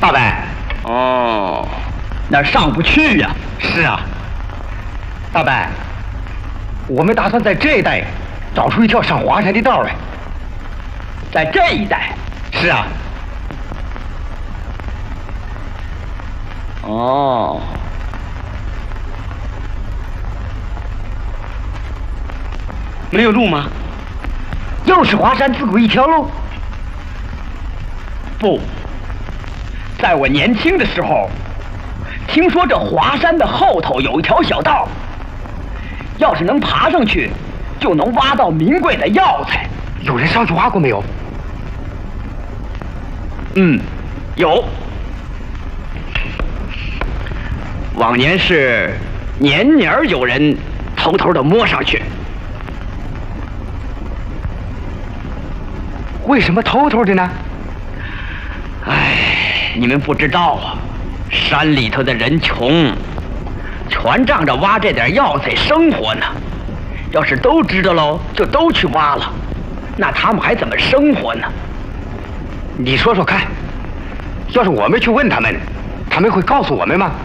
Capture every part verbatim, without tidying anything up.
大伯。 哦，那上不去呀。 是啊，大伯，我们打算在这一带找出一条上华山的道来。 在这一带？ 是啊。 哦。没有路吗？ 又是华山自古一条路？ 不，在我年轻的时候，听说这华山的后头有一条小道，要是能爬上去，就能挖到名贵的药材。 有人上去挖过没有？ 嗯，有。往年是年年有人偷偷的摸上去。 为什么偷偷的呢？ 哎，你们不知道啊，山里头的人穷，全仗着挖这点药材生活呢。要是都知道喽，就都去挖了，那他们还怎么生活呢？ 你说说看，要是我们去问他们，他们会告诉我们吗？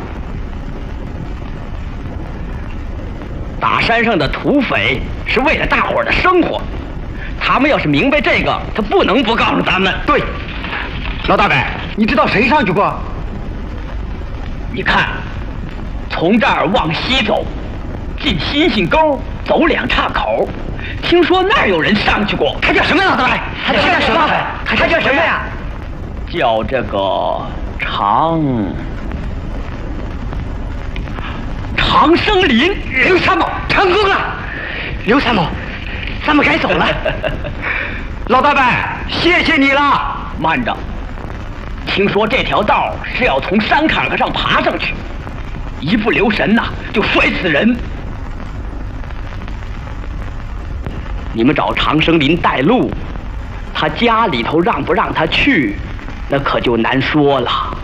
打山上的土匪是为了大伙儿的生活，他们要是明白这个，他不能不告诉咱们。 对，老大伯，你知道谁上去过？ 你看，从这儿往西走，进星星沟，走两岔口，听说那儿有人上去过。 他叫什么？老大伯，他叫什么？他叫什么呀？ 叫这个长长生林。 刘参谋成功了。刘参谋，咱们该走了。老大伯，谢谢你了。 慢着，听说这条道是要从山坎坎上爬上去，一不留神呐、啊，就摔死人。你们找长生林带路，他家里头让不让他去，那可就难说了。